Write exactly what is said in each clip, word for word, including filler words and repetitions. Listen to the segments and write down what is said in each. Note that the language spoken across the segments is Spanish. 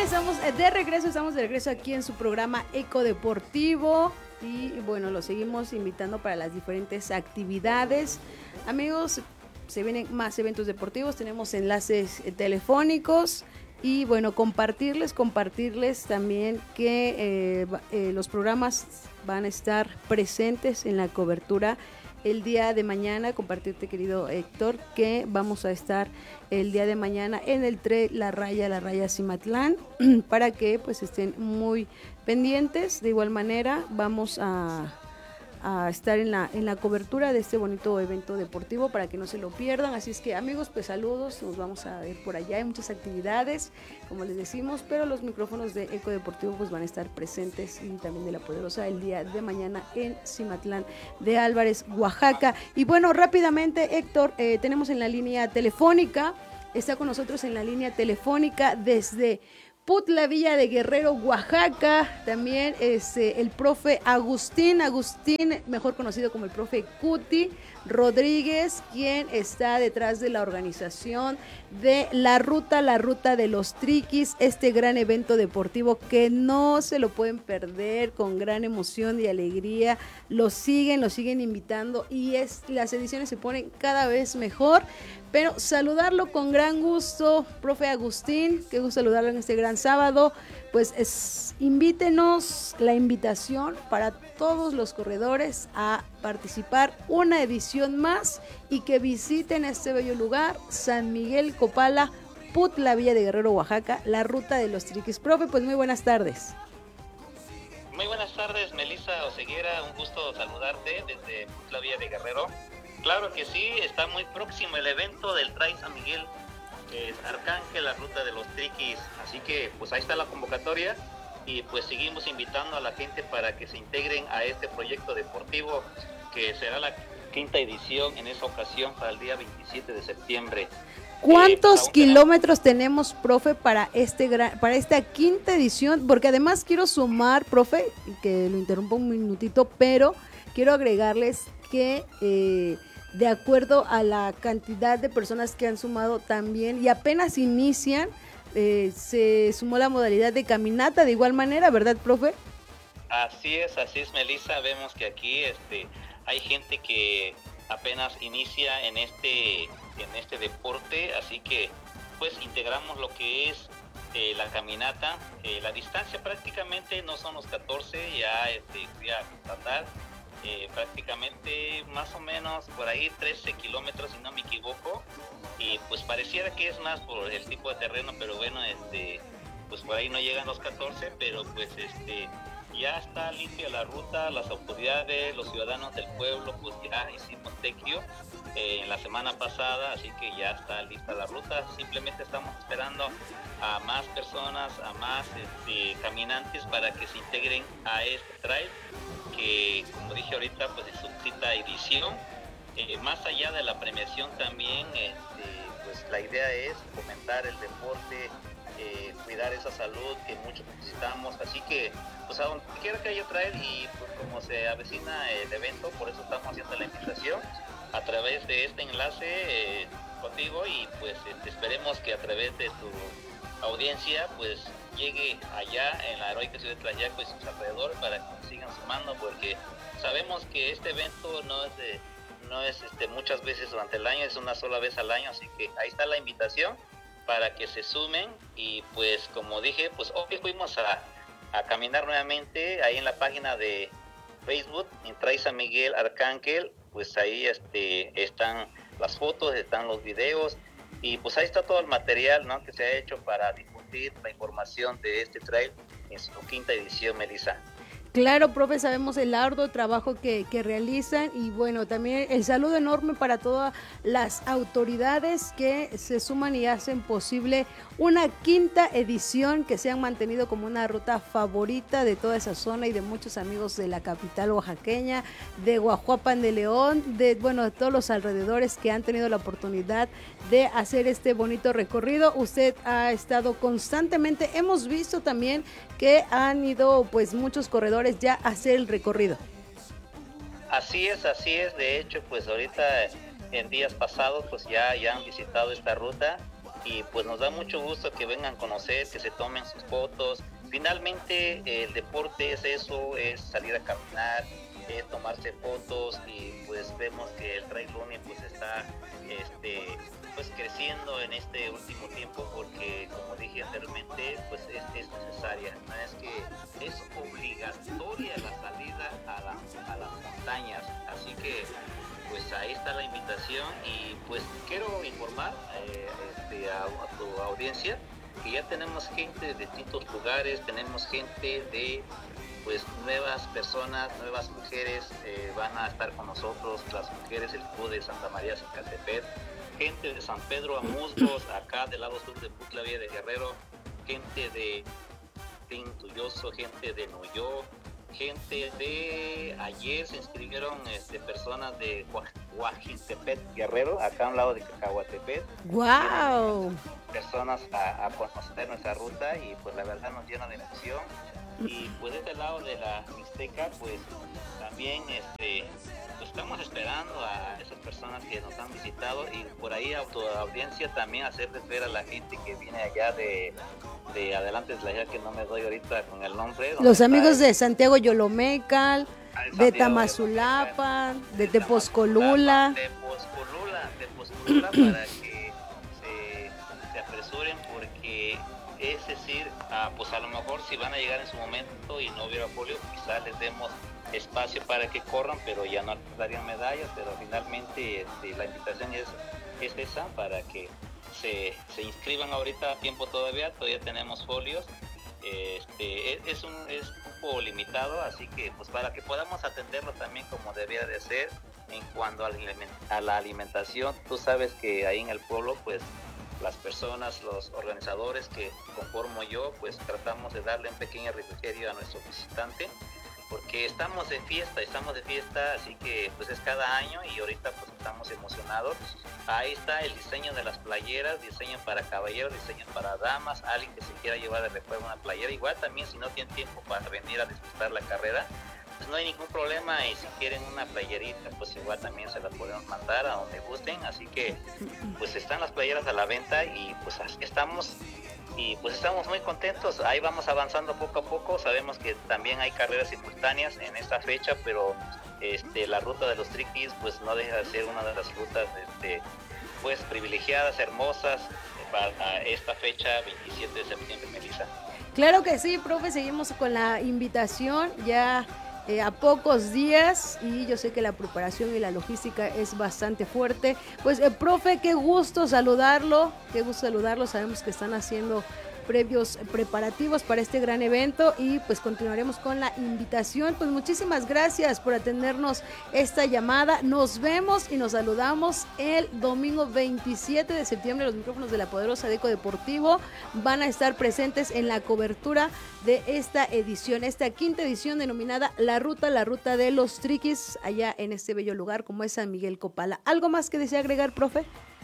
estamos de regreso, estamos de regreso aquí en su programa Eco Deportivo y bueno, lo seguimos invitando para las diferentes actividades. Amigos, se vienen más eventos deportivos, tenemos enlaces telefónicos y bueno, compartirles, compartirles también que eh, eh, los programas van a estar presentes en la cobertura el día de mañana. Compartirte, querido Héctor, que vamos a estar el día de mañana en el Tren La Raya, La Raya Cimatlán, para que pues estén muy pendientes. De igual manera vamos a, a estar en la, en la cobertura de este bonito evento deportivo para que no se lo pierdan. Así es que, amigos, pues saludos, nos vamos a ver por allá. Hay muchas actividades, como les decimos, pero los micrófonos de Eco Deportivo pues van a estar presentes, y también de La Poderosa, el día de mañana en Cimatlán de Álvarez, Oaxaca. Y bueno, rápidamente, Héctor, eh, tenemos en la línea telefónica, está con nosotros en la línea telefónica desde Putla, Villa de Guerrero, Oaxaca, también es eh, el profe Agustín, Agustín, mejor conocido como el profe Cuti Rodríguez, quien está detrás de la organización de la ruta, la ruta de los triquis, este gran evento deportivo que no se lo pueden perder, con gran emoción y alegría. Lo siguen, lo siguen invitando y es, las ediciones se ponen cada vez mejor. Pero saludarlo con gran gusto, profe Agustín, qué gusto saludarlo en este gran sábado. Pues es, invítenos la invitación para todos los corredores a participar una edición más y que visiten este bello lugar, San Miguel Copala, Putla, Villa de Guerrero, Oaxaca, la ruta de los triquis. Profe, pues muy buenas tardes. Muy buenas tardes, Melissa Oseguera, un gusto saludarte desde Putla, Villa de Guerrero. Claro que sí, está muy próximo el evento del Trail San Miguel eh, Arcángel, la ruta de los triquis, así que pues ahí está la convocatoria y pues seguimos invitando a la gente para que se integren a este proyecto deportivo que será la quinta edición en esa ocasión para el día veintisiete de septiembre. ¿Cuántos eh, pues kilómetros tenemos, profe, para este gran, para esta quinta edición? Porque además quiero sumar, profe, que lo interrumpo un minutito, pero quiero agregarles que eh, de acuerdo a la cantidad de personas que han sumado también y apenas inician, eh, se sumó la modalidad de caminata de igual manera, ¿verdad, profe? Así es, así es, Melissa. Vemos que aquí este, hay gente que apenas inicia en este, en este deporte, así que pues integramos lo que es eh, la caminata. Eh, la distancia prácticamente no son los catorce, ya este, fui a constatar. Eh, prácticamente más o menos por ahí trece kilómetros, si no me equivoco, y pues pareciera que es más por el tipo de terreno, pero bueno, este pues por ahí no llegan los catorce, pero pues este ya está limpia la ruta. Las autoridades, los ciudadanos del pueblo, pues ya hicimos tequio eh, en la semana pasada, así que ya está lista la ruta. Simplemente estamos esperando a más personas, a más este, caminantes para que se integren a este trail, que como dije ahorita pues es su quinta edición. Eh, más allá de la premiación también este, pues la idea es fomentar el deporte, eh, cuidar esa salud que muchos necesitamos, así que pues a donde quiera que haya trail, y pues como se avecina el evento, por eso estamos haciendo la invitación a través de este enlace eh, contigo, y pues este, esperemos que a través de tu audiencia pues llegue allá en la heroica ciudad de Tlayaco y sus alrededores para que sigan sumando, porque sabemos que este evento no es de, no es este, muchas veces durante el año, es una sola vez al año, así que ahí está la invitación para que se sumen. Y pues como dije, pues hoy fuimos a, a caminar nuevamente ahí en la página de Facebook, en Trail San Miguel Arcángel, pues ahí este, están las fotos, están los videos, y pues ahí está todo el material, ¿no?, que se ha hecho para difundir la información de este trail en su quinta edición, Melissa. Claro, profe, sabemos el arduo trabajo que, que realizan, y bueno, también el saludo enorme para todas las autoridades que se suman y hacen posible una quinta edición, que se han mantenido como una ruta favorita de toda esa zona y de muchos amigos de la capital oaxaqueña, de Guajuapan de León, de bueno, de todos los alrededores que han tenido la oportunidad de hacer este bonito recorrido. Usted ha estado constantemente, hemos visto también que han ido pues muchos corredores ya a hacer el recorrido. Así es, así es. De hecho, pues ahorita en días pasados pues ya, ya han visitado esta ruta. y pues nos da mucho gusto que vengan a conocer, que se tomen sus fotos. Finalmente el deporte es eso, es salir a caminar, es tomarse fotos, y pues vemos que el trail running pues está este pues creciendo en este último tiempo, porque como dije anteriormente pues es, es necesaria, no es que es obligatoria la salida a, la, a las montañas, así que pues ahí está la invitación. Y pues quiero informar eh, este, a, a tu audiencia que ya tenemos gente de distintos lugares, tenemos gente de pues nuevas personas, nuevas mujeres, eh, van a estar con nosotros, las mujeres del Club de Santa María Zacatepec, gente de San Pedro Amusgos, acá del lado sur de Putla Villa de Guerrero, gente de Tintuyoso, gente de Noyó, gente de ayer se inscribieron este, personas de Huajiltepec Guerrero, acá a un lado de Cacahuatepec. ¡Wow! Personas a, a conocer nuestra ruta, y pues la verdad nos llena de emoción. Y pues de este lado de la Mixteca pues también este pues estamos esperando a esas personas que nos han visitado, y por ahí a tu audiencia también hacerles ver a la gente que viene allá de, de Adelante Tlaxiaco, que no me doy ahorita con el nombre. Los amigos el, de Santiago Yolomecal, de, de Tamazulapan, de, de Tepozcolula. De Tepozcolula, Tepozcolula para que se, se apresuren, porque es decir, ah, pues a lo mejor si van a llegar en su momento y no hubiera folio, quizás les demos espacio para que corran, pero ya no darían medallas. Pero finalmente este, la invitación es, es esa, para que se, se inscriban ahorita a tiempo todavía, todavía tenemos folios. Este, es, es un es cupo limitado, así que pues para que podamos atenderlo también como debiera de ser. En cuanto a la, a la alimentación, tú sabes que ahí en el pueblo pues las personas, los organizadores que conformo yo, pues tratamos de darle un pequeño refrigerio a nuestro visitante, porque estamos de fiesta, estamos de fiesta, así que pues es cada año, y ahorita pues estamos emocionados. Ahí está el diseño de las playeras, diseño para caballeros, diseño para damas, alguien que se quiera llevar de recuerdo una playera, igual también si no tienen tiempo para venir a disfrutar la carrera, pues no hay ningún problema, y si quieren una playerita, pues igual también se la podemos mandar a donde gusten. Así que pues están las playeras a la venta, y pues así estamos, y pues estamos muy contentos. Ahí vamos avanzando poco a poco. Sabemos que también hay carreras simultáneas en esta fecha, pero este la ruta de los Triquis pues no deja de ser una de las rutas este, pues privilegiadas, hermosas para esta fecha veintisiete de septiembre, Melissa. Claro que sí, profe, seguimos con la invitación ya Eh, a pocos días, y yo sé que la preparación y la logística es bastante fuerte. Pues eh, profe, qué gusto saludarlo, qué gusto saludarlo, sabemos que están haciendo previos preparativos para este gran evento, y pues continuaremos con la invitación. Pues muchísimas gracias por atendernos esta llamada, nos vemos y nos saludamos el domingo veintisiete de septiembre. Los micrófonos de La Poderosa de Eco Deportivo van a estar presentes en la cobertura de esta edición, esta quinta edición denominada La Ruta, la Ruta de los Triquis, allá en este bello lugar como es San Miguel Copala. ¿Algo más que desea agregar, profe?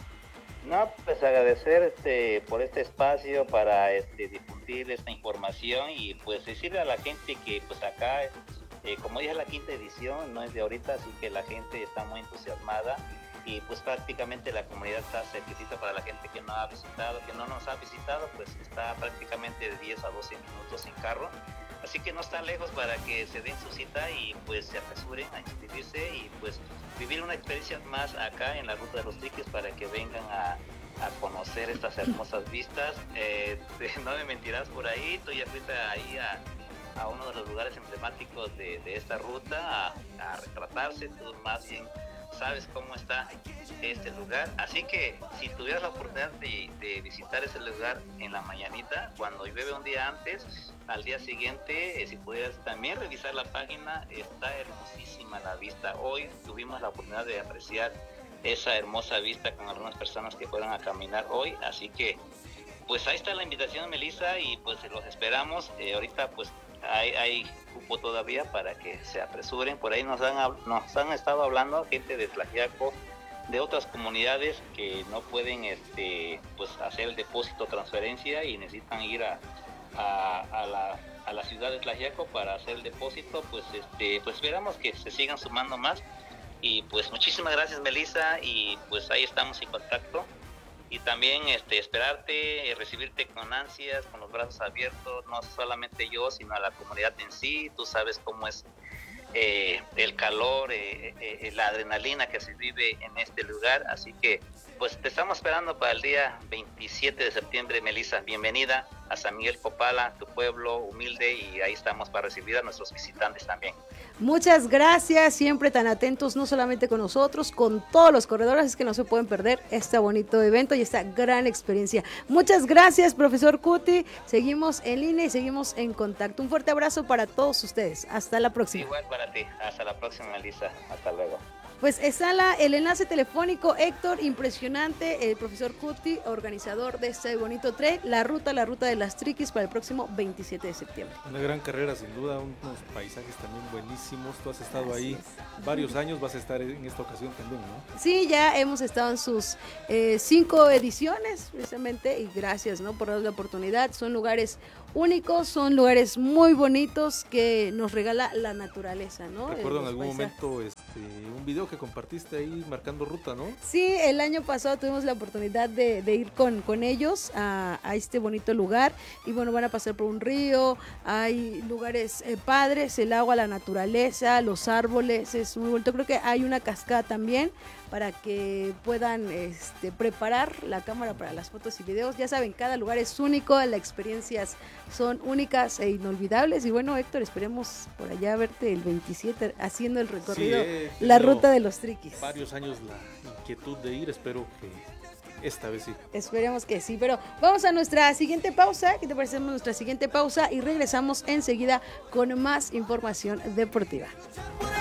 No, pues agradecer este, por este espacio para este, difundir esta información, y pues decirle a la gente que pues acá, eh, como dije, la quinta edición no es de ahorita, así que la gente está muy entusiasmada, y pues prácticamente la comunidad está cerquita. Para la gente que no ha visitado, que no nos ha visitado, pues está prácticamente de diez a doce minutos en carro, así que no están lejos, para que se den su cita y pues se apresuren a inscribirse, y pues vivir una experiencia más acá en la Ruta de los Triquis, para que vengan a, a conocer estas hermosas vistas. Eh, no me mentirás, por ahí tú ya fuiste ahí a, a uno de los lugares emblemáticos de, de esta ruta a, a retratarse. Tú más bien sabes cómo está este lugar, así que si tuvieras la oportunidad de, de visitar ese lugar en la mañanita, cuando llueve un día antes, al día siguiente, eh, si pudieras también revisar la página, está hermosísima la vista. Hoy tuvimos la oportunidad de apreciar esa hermosa vista con algunas personas que fueron a caminar hoy, así que pues ahí está la invitación, Melissa, y pues los esperamos. Eh, ahorita pues hay, hay cupo todavía para que se apresuren. Por ahí nos han, nos han estado hablando gente de Tlaxiaco, de otras comunidades que no pueden este pues hacer el depósito transferencia y necesitan ir a, a, a, la, a la ciudad de Tlaxiaco para hacer el depósito. Pues este pues esperamos que se sigan sumando más, y pues muchísimas gracias, Melissa, y pues ahí estamos en contacto. y también este, esperarte, eh, recibirte con ansias, con los brazos abiertos, no solamente yo, sino a la comunidad en sí. Tú sabes cómo es eh, el calor, eh, eh, la adrenalina que se vive en este lugar, así que pues te estamos esperando para el día veintisiete de septiembre, Melissa. Bienvenida a San Miguel Copala, tu pueblo humilde, y ahí estamos para recibir a nuestros visitantes también. Muchas gracias, siempre tan atentos, no solamente con nosotros, con todos los corredores, es que no se pueden perder este bonito evento y esta gran experiencia. Muchas gracias, profesor Cuti, seguimos en línea y seguimos en contacto. Un fuerte abrazo para todos ustedes, hasta la próxima. Igual para ti, hasta la próxima, Melissa, hasta luego. Pues está la, el enlace telefónico, Héctor, impresionante, el profesor Cuti, organizador de este bonito trail, la ruta, la ruta de las triquis para el próximo veintisiete de septiembre. Una gran carrera sin duda, unos paisajes también buenísimos, tú has estado Así ahí es. varios años, vas a estar en esta ocasión también, ¿no? Sí, ya hemos estado en sus eh, cinco ediciones, precisamente, y gracias, ¿no?, por darnos la oportunidad. Son lugares únicos, son lugares muy bonitos que nos regala la naturaleza, ¿no? Recuerdo en algún paisajes. momento este, un video que compartiste ahí marcando ruta, ¿no? Sí, el año pasado tuvimos la oportunidad de, de ir con, con ellos a, a este bonito lugar y bueno, van a pasar por un río, hay lugares eh, padres, el agua, la naturaleza, los árboles, es muy bonito. Creo que hay una cascada también para que puedan este, preparar la cámara para las fotos y videos. Ya saben, cada lugar es único, las experiencias son únicas e inolvidables. Y bueno, Héctor, esperemos por allá verte el veintisiete haciendo el recorrido, sí, la ruta de los triquis. Varios años la inquietud de ir, espero que esta vez sí. Esperemos que sí, pero vamos a nuestra siguiente pausa. ¿Qué te parece nuestra siguiente pausa? Y regresamos enseguida con más información deportiva.